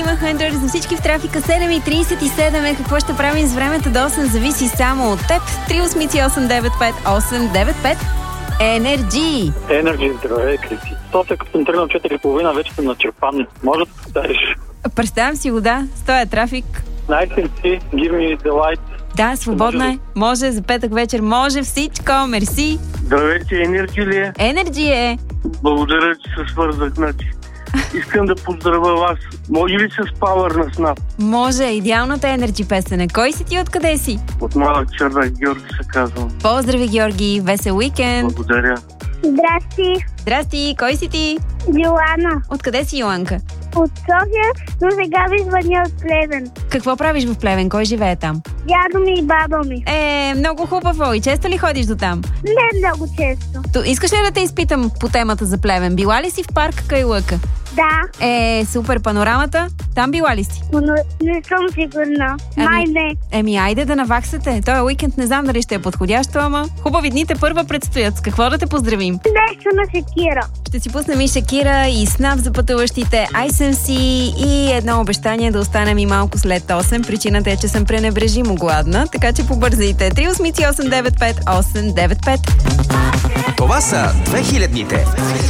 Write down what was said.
Има Hunter за всички в трафика. 7:37 е. Какво ще правим с времето до 8 зависи само от теб. 38895 Енерджи. Енерджи, здравей, Кристи. София, като съм тръгнал 4:30, вече съм начерпан. Може да повториш? Представям си го, да. Стоя трафик. Nice and see, give me the light. Да, свободна е. Може за петък вечер. Може всичко. Мерси. Здравейте, Енерджи ли е? Енерджи е. Благодаря, че се свързах. Искам да поздравя вас. Може ли с Power на Снап? Може, идеалната Енерджи песен. Кой си ти, откъде си? От малък червак, Георги се казвам. Поздрави, Георги. Весел уикенд. Благодаря. Здрасти, Здрасти, кой си ти? Йоана. Откъде си, Йоанка? От София, но сега ви звъня от Плевен. Какво правиш в Плевен? Кой живее там? Дядо ми и баба ми. Много хубаво. И често ли ходиш до там? Не много често. Искаш ли да те изпитам по темата за Плевен? Била ли си в парк Кайлъка? Да, Супер панорамата. Там била ли си? но не съм сигурна. Май не. Айде да наваксате. Той уикенд не знам дали ще е подходящо, ама хубави дните първа предстоят. С какво да те поздравим? Нещо на Шакира. Ще си пуснем и Шакира, и Снап за пътуващите, ISMC и едно обещание да останем и малко след 8. Причината е, че съм пренебрежимо гладна, така че побързайте. 38895 895. Това са 2000-ните.